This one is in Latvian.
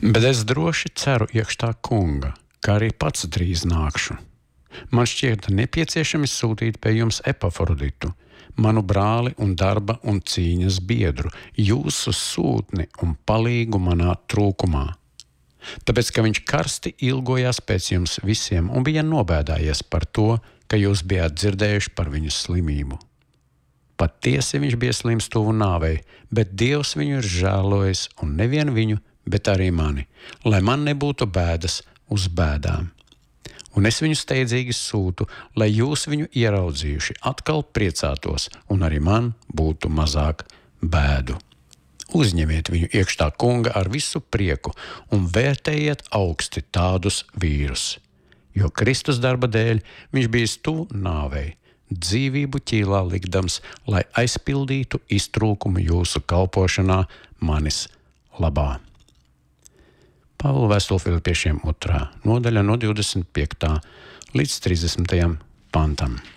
Bet es droši ceru iekš tā kunga, kā arī pats drīz nākšu. Man šķiet nepieciešami sūtīt pie jums Epafroditu, manu brāli un darba un cīņas biedru, jūsu sūtni un palīgu manā trūkumā. Tāpēc, ka viņš karsti ilgojās pēc jums visiem un bija nobēdājies par to, ka jūs bijāt dzirdējuši par viņu slimību. Patiesi viņš bija slims tuvu nāvei, bet Dievs viņu ir žēlojis un nevien viņu, bet arī mani, lai man nebūtu bēdas uz bēdām. Un es viņu steidzīgi sūtu, lai jūs viņu ieraudzījuši atkal priecātos un arī man būtu mazāk bēdu. Uzņemiet viņu iekš tā kunga ar visu prieku un vērtējiet augsti tādus vīrus, jo Kristus darba dēļ viņš bijis tuvu nāvei, dzīvību ķīlā likdams, lai aizpildītu iztrūkumu jūsu kalpošanā manis labā. Pāvila vēstule Filipiešiem 2. nodaļa no 25. līdz 30. pantam.